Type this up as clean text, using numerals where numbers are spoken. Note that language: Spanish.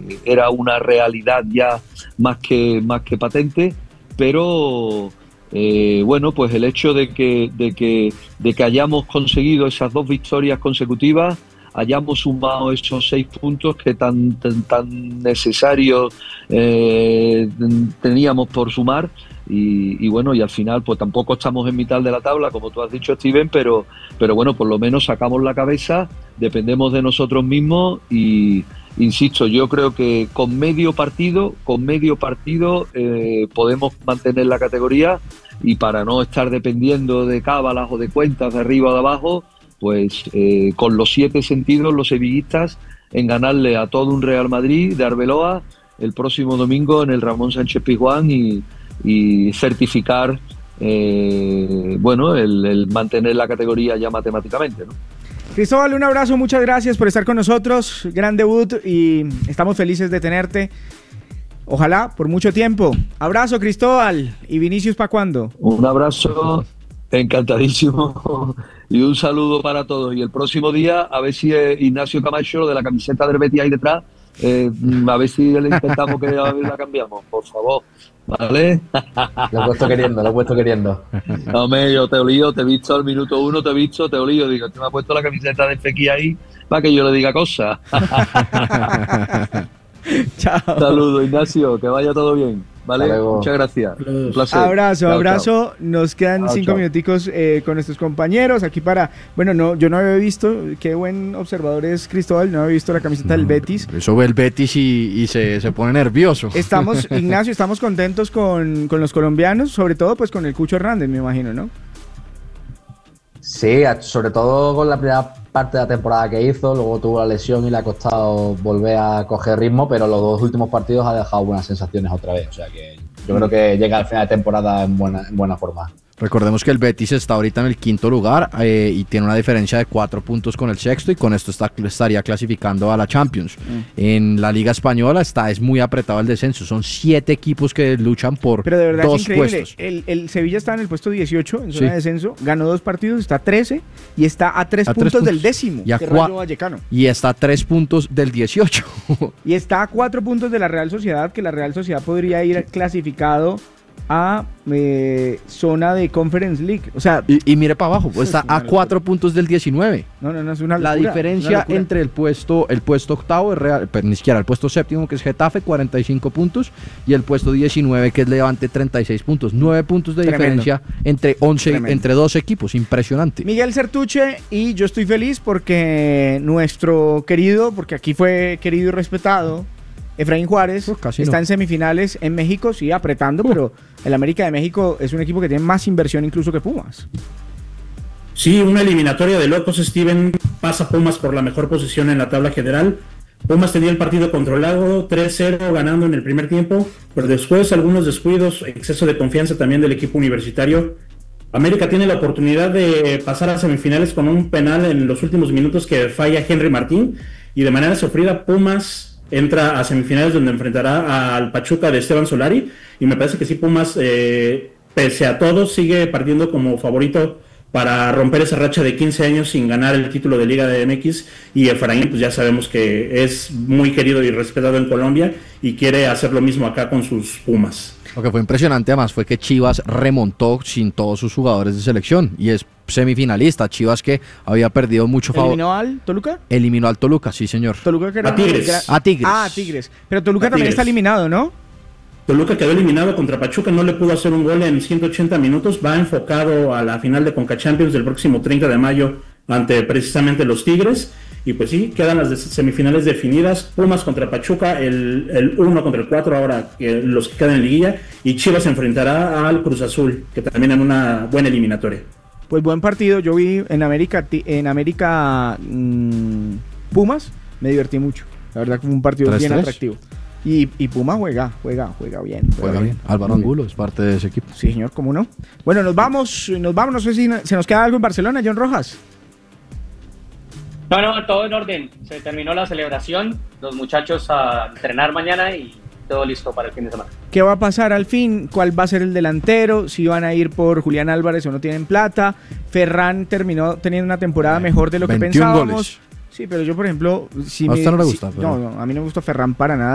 era una realidad ya más que patente, pero bueno, pues el hecho de que hayamos conseguido esas 2 victorias consecutivas, hayamos sumado esos 6 puntos que tan necesarios teníamos por sumar, y bueno, y al final pues tampoco estamos en mitad de la tabla, como tú has dicho, Steven, pero bueno, por lo menos sacamos la cabeza, dependemos de nosotros mismos y insisto, yo creo que con medio partido podemos mantener la categoría, y para no estar dependiendo de cábalas o de cuentas de arriba o de abajo, pues con los 7 sentidos, los sevillistas, en ganarle a todo un Real Madrid de Arbeloa el próximo domingo en el Ramón Sánchez Pizjuán y certificar bueno, el mantener la categoría ya matemáticamente, ¿no? Cristóbal, un abrazo, muchas gracias por estar con nosotros, gran debut y estamos felices de tenerte, ojalá por mucho tiempo. Abrazo, Cristóbal. ¿Y Vinicius para cuándo? Un abrazo, encantadísimo, y un saludo para todos, y el próximo día a ver si Ignacio Camacho de la camiseta del Betis ahí detrás, a ver si le intentamos que la cambiamos, por favor, ¿vale? Lo he puesto queriendo. Hombre, yo te olío, te he visto al minuto 1, te olío, digo, te me ha puesto la camiseta de Fekir ahí para que yo le diga cosas. Chao. Saludos, Ignacio, que vaya todo bien, ¿vale? Muchas gracias. Un placer. Abrazo. Chao. Nos quedan 5 minuticos con nuestros compañeros aquí para... Bueno, no, yo no había visto, qué buen observador es Cristóbal, no había visto la camiseta del Betis. Eso ve el Betis y se pone nervioso. Ignacio, estamos contentos con los colombianos, sobre todo pues con el Cucho Hernández, me imagino, ¿no? Sí, sobre todo con la primera parte de la temporada que hizo, luego tuvo la lesión y le ha costado volver a coger ritmo, pero los 2 últimos partidos ha dejado buenas sensaciones otra vez, o sea que yo creo que llega al final de temporada en buena forma. Recordemos que el Betis está ahorita en el 5º lugar y tiene una diferencia de 4 puntos con el 6º, y con esto estaría clasificando a la Champions. En la Liga Española es muy apretado el descenso, son 7 equipos que luchan por 2 puestos. Pero de verdad es increíble, el Sevilla está en el puesto 18 en zona de descenso, ganó 2 partidos, está 13 y está a 3 puntos del décimo, que Rayo Vallecano. Y está a 3 puntos del 18. Y está a 4 puntos de la Real Sociedad, que la Real Sociedad podría ir clasificado a zona de Conference League, o sea, y mire para abajo, pues está a 4 puntos del 19. No, es una locura. La diferencia entre el puesto octavo es real, pero ni siquiera el puesto séptimo, que es Getafe, 45 puntos, y el puesto 19, que es Levante, 36 puntos. 9 puntos de diferencia entre 2 equipos, impresionante. Miguel Sertuche, y yo estoy feliz porque nuestro querido, porque aquí fue querido y respetado, Efraín Juárez está en semifinales en México, sí, apretando, pero el América de México es un equipo que tiene más inversión incluso que Pumas. Sí, una eliminatoria de locos, Steven. Pasa Pumas por la mejor posición en la tabla general. Pumas tenía el partido controlado, 3-0 ganando en el primer tiempo, pero después algunos descuidos, exceso de confianza también del equipo universitario. América tiene la oportunidad de pasar a semifinales con un penal en los últimos minutos que falla Henry Martín, y de manera sufrida Pumas entra a semifinales, donde enfrentará al Pachuca de Esteban Solari, y me parece que sí, Pumas, pese a todo, sigue partiendo como favorito para romper esa racha de 15 años sin ganar el título de Liga de MX, y Efraín, pues ya sabemos que es muy querido y respetado en Colombia y quiere hacer lo mismo acá con sus Pumas. Lo que fue impresionante además fue que Chivas remontó sin todos sus jugadores de selección y es semifinalista. Chivas, que había perdido mucho favor. ¿Eliminó al Toluca? Eliminó al Toluca, sí señor. Toluca que era a Tigres. A Tigres. Ah, Tigres. Pero Toluca también está eliminado, ¿no? Toluca quedó eliminado contra Pachuca, no le pudo hacer un gol en 180 minutos, va enfocado a la final de Conca Champions del próximo 30 de mayo ante precisamente los Tigres, y pues sí, quedan las semifinales definidas, Pumas contra Pachuca, el 1 contra el 4, ahora los que quedan en liguilla, y Chivas se enfrentará al Cruz Azul, que también en una buena eliminatoria. Pues buen partido, yo vi en América Pumas, me divertí mucho, la verdad que fue un partido bien atractivo. Y Puma juega bien. Juega bien. Álvaro Angulo es parte de ese equipo. Sí, señor, ¿cómo no? Bueno, nos vamos, no sé si se nos queda algo en Barcelona, John Rojas. No, todo en orden. Se terminó la celebración, los muchachos a entrenar mañana y todo listo para el fin de semana. ¿Qué va a pasar al fin? ¿Cuál va a ser el delantero? ¿Si van a ir por Julián Álvarez o no tienen plata? Ferran terminó teniendo una temporada mejor de lo que pensábamos. Goles. Sí, pero yo, por ejemplo... ¿A usted no le gusta? No, a mí no me gusta Ferran para nada.